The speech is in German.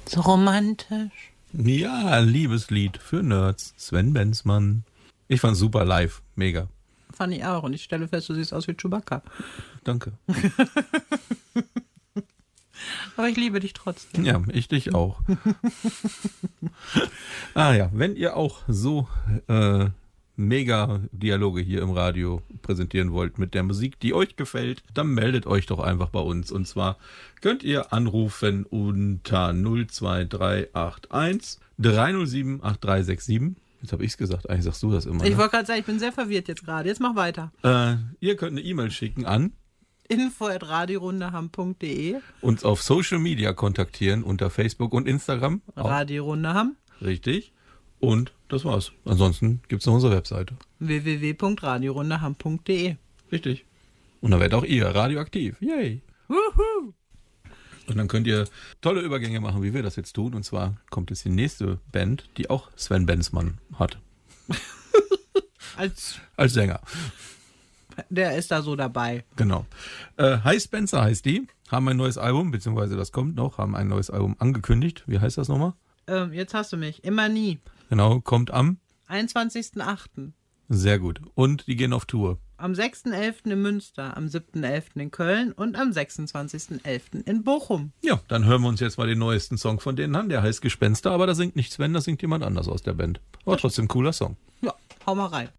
So romantisch. Ja, Liebeslied für Nerds. Sven Benzmann. Ich fand's super live. Mega. Fand ich auch. Und ich stelle fest, du siehst aus wie Chewbacca. Danke. Aber ich liebe dich trotzdem. Ja, ich dich auch. Ja, wenn ihr auch so mega Dialoge hier im Radio präsentieren wollt mit der Musik, die euch gefällt, dann meldet euch doch einfach bei uns. Und zwar könnt ihr anrufen unter 02381 307 8367. Jetzt habe ich es gesagt, eigentlich sagst du das immer. Ich wollte gerade sagen, ich bin sehr verwirrt jetzt gerade. Jetzt mach weiter. Ihr könnt eine E-Mail schicken an info@radiorundeham.de. uns auf Social Media kontaktieren unter Facebook und Instagram. Radio Rundeham. Richtig. Und das war's. Ansonsten gibt's noch unsere Webseite. www.radiorundeham.de. Richtig. Und dann werdet auch ihr radioaktiv. Yay. Wuhu. Und dann könnt ihr tolle Übergänge machen, wie wir das jetzt tun. Und zwar kommt jetzt die nächste Band, die auch Sven Benzmann hat. Als Sänger. der ist da so dabei. Genau. Hi Spencer heißt die. Haben ein neues Album, beziehungsweise das kommt noch, haben ein neues Album angekündigt. Wie heißt das nochmal? Jetzt hast du mich. Immer nie. Genau, kommt am 21.08. Sehr gut. Und die gehen auf Tour. Am 6.11. in Münster, am 7.11. in Köln und am 26.11. in Bochum. Ja, dann hören wir uns jetzt mal den neuesten Song von denen an. Der heißt Gespenster, aber da singt nicht Sven, da singt jemand anders aus der Band. Aber trotzdem cooler Song. Ja, hau mal rein.